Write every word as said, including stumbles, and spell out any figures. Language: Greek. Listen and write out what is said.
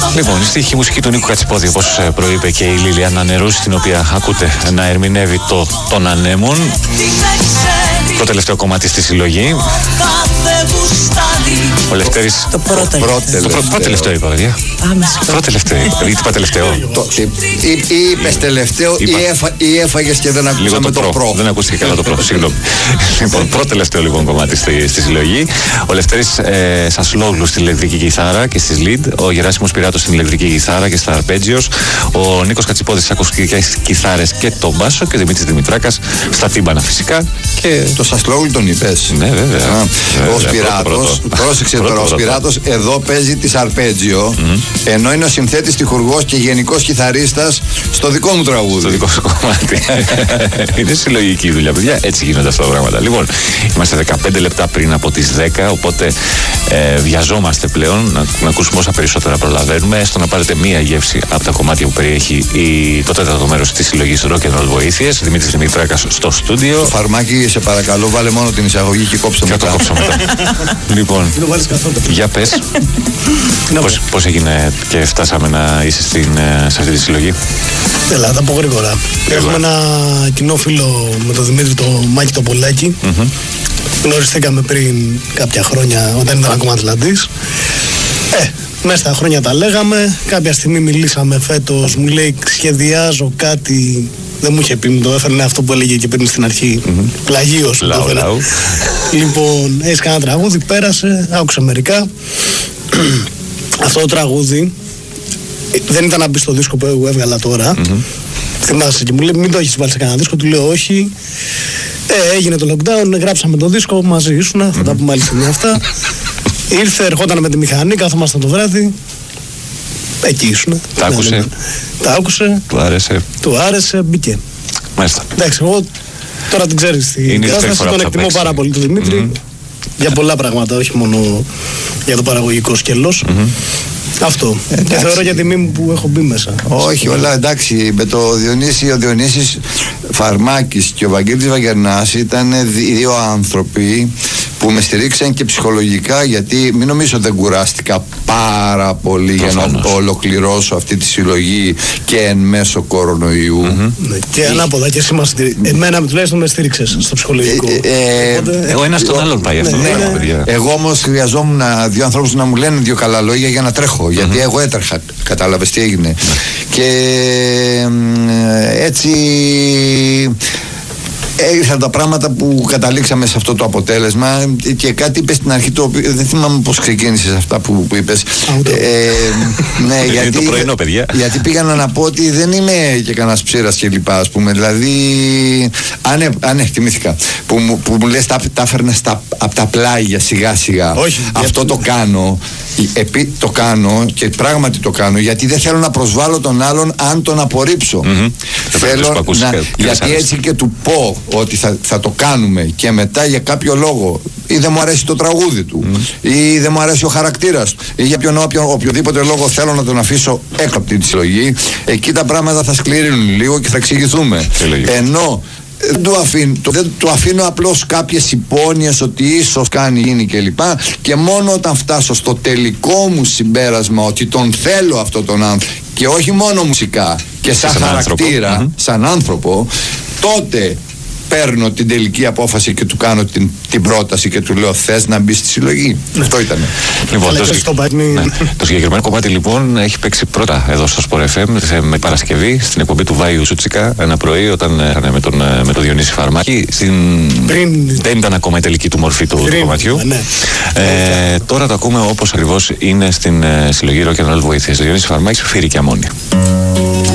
Λοιπόν, η στίχη μουσική του Νίκου Κατσιπόδη, όπως προείπε και η Λίλιανα Νερούς, την οποία ακούτε να ερμηνεύει το «Των Ανέμων», το τελευταίο κομμάτι στη συλλογή. Ο Λευτέρης. Το πρώτο τελευταίο. Το πρώτο τελευταίο είπα, παιδιά. Πρώτο τελευταίο. Ή είπα τελευταίο. Ή είπες τελευταίο ή έφαγες και δεν ακούσαμε το προ. Δεν ακούστηκε καλά το προ. Συγγνώμη. Λοιπόν, πρώτο τελευταίο λοιπόν κομμάτι στη συλλογή. Ο Λευτέρης Σασλόγλου στη λεκτρική κιθάρα και στις lead. Ο Γεράσιμος Πυράτος στην λεκτρική κιθάρα και στα αρπέτζιος. Ο Νίκος Κατσιπόδης στις ακουστικές κιθάρες και τον μπάσο. Και ο Δημήτρης Δημητράκας στα τύμπανα φυσικά. Και το Σασλόγλου τον είπες. Ναι, βέβαια. Ο Σπυράτος, πρόσεξε τώρα, ο Σπυράτος εδώ παίζει τη αρπέτζιο, ενώ είναι ο συνθέτης, τυχουργός και γενικός κιθαρίστας στο δικό μου τραγούδι. Στο δικό σου κομμάτι. Είναι συλλογική δουλειά, παιδιά. Έτσι γίνονται αυτά τα πράγματα. Λοιπόν, είμαστε δεκαπέντε λεπτά πριν από τις δέκα, οπότε ε, βιαζόμαστε πλέον να, να ακούσουμε όσα περισσότερα προλαβαίνουμε, έστω να πάρετε μία γεύση από τα κομμάτια που περιέχει η, το τέταρτο μέρος της συλλογής Rock and Roll Βοήθειες. Δημήτρης Δημητράκας στο στούντιο. Φαρμάκι, σε παρακαλώ, βάλε μόνο την εισαγωγή και κόψε μετά. Και το κόψω μετά. Λοιπόν, για πες, πώς, πώς έγινε και φτάσαμε να είσαι στην, σε αυτή τη συλλογή? Έλα, θα πω γρήγορα. Έχουμε ένα κοινό φίλο με τον Δημήτρη, το Μάκη το Πολάκη. Mm-hmm. Γνωριστήκαμε πριν κάποια χρόνια όταν ήταν ακόμα Ατλαντής. Ε, μέσα στα χρόνια τα λέγαμε. Κάποια στιγμή μιλήσαμε φέτος, μου λέει σχεδιάζω κάτι. Δεν μου είχε πει, μου το έφερνε αυτό που έλεγε και πριν στην αρχή. Mm-hmm. Πλαγίος. Λαου, λαου. Λοιπόν, έχει κανένα τραγούδι, πέρασε, άκουσα μερικά. Αυτό το τραγούδι δεν ήταν να μπει στο δίσκο που έβγαλα τώρα. Mm-hmm. Θυμάσαι και μου λέει μην το έχεις βάλει σε κανένα δίσκο, του λέω όχι. Ε, έγινε το lockdown, γράψαμε το δίσκο μαζί ήσουνα, mm-hmm. θα τα πούμε άλλη στιγμή αυτά. Ήρθε, ερχόταν με τη μηχανή, κάθομασταν το βράδυ. Εκεί ήσουνα. Τα άκουσε. Ναι, ναι. Τα άκουσε. Του άρεσε. Του άρεσε, μπήκε. Μάλιστα. Εντάξει, εγώ τώρα την ξέρεις την κατάσταση, τον εκτιμώ πάρα πολύ τον Δημήτρη. Mm-hmm. Για πολλά πράγματα, όχι μόνο για το παραγωγικό σκέλος. Mm-hmm. Αυτό. Εντάξει. Και θεωρώ για τιμή μου που έχω μπει μέσα. Όχι, όλα εντάξει. Με το Διονύση, ο Διονύσης Φαρμάκης και ο Βαγγέλης Βαγγερνάς ήταν δύο άνθρωποι που με στηρίξαν και ψυχολογικά, γιατί μην νομίζω δεν κουράστηκα πάρα πολύ Προφανώς. για να ολοκληρώσω αυτή τη συλλογή και εν μέσω κορονοϊού. Mm-hmm. Και ανάποδα και εσύ μας στηρίξες. Εμένα τουλάχιστον με στήριξες στο ψυχολογικό. Ε, ε, Οπότε... Ο ένας τον άλλον πάει αυτό. Ναι, ναι, ναι. Εγώ όμως χρειαζόμουν δύο ανθρώπους να μου λένε δύο καλά λόγια για να τρέχω. Mm-hmm. Γιατί εγώ έτρεχα, κατάλαβες τι έγινε. Mm-hmm. Και ε, έτσι ήρθαν τα πράγματα που καταλήξαμε σε αυτό το αποτέλεσμα. Και κάτι είπες στην αρχή, το οποίο δεν θυμάμαι πώς ξεκίνησες αυτά που, που είπες. ε, ναι, γιατί, το πρωινό, παιδιά. Γιατί πήγανα να πω ότι δεν είμαι και κανένας ψήρας και λοιπά, ας πούμε. Δηλαδή, αν, αν εκτιμήθηκα που, μου, που μου λες τα, τα έφερνες από τα πλάγια σιγά σιγά. Όχι, αυτό το κάνω. Επί, το κάνω και πράγματι το κάνω γιατί δεν θέλω να προσβάλλω τον άλλον αν τον απορρίψω. Mm-hmm. Θέλω να, γιατί έτσι και του πω ότι θα, θα το κάνουμε και μετά για κάποιο λόγο ή δεν μου αρέσει το τραγούδι του mm-hmm. ή δεν μου αρέσει ο χαρακτήρας του ή για ποιον όποιο, οποιοδήποτε λόγο θέλω να τον αφήσω έξω από τη συλλογή, εκεί τα πράγματα θα σκληρύνουν λίγο και θα εξηγηθούμε. Ενώ δεν του, αφήνω, το, δεν του αφήνω απλώς κάποιες υπόνοιες ότι ίσως κάνει, γίνει κλπ. Και, και μόνο όταν φτάσω στο τελικό μου συμπέρασμα ότι τον θέλω αυτόν τον άνθρωπο και όχι μόνο μουσικά και σαν, σαν χαρακτήρα, άνθρωπο. σαν άνθρωπο, τότε παίρνω την τελική απόφαση και του κάνω την, την πρόταση και του λέω θες να μπει στη συλλογή. Ναι. Αυτό ήταν. Λοιπόν, το, το, ναι. το συγκεκριμένο κομμάτι λοιπόν έχει παίξει πρώτα εδώ στο Sport εφ εμ με Παρασκευή στην εκπομπή του Βάιου Σούτσικα ένα πρωί όταν είχαν με τον, με τον Διονύση Φαρμάκη. Στην... Πριν... Δεν ήταν ακόμα η τελική του μορφή του, του κομματιού. Ναι. Ε, τώρα το ακούμε όπως ακριβώς είναι στην ε, συλλογή Rock and Roll Βοήθειες. Ο Διονύσης Φαρμάκης, Φύρη και Αμμόνια.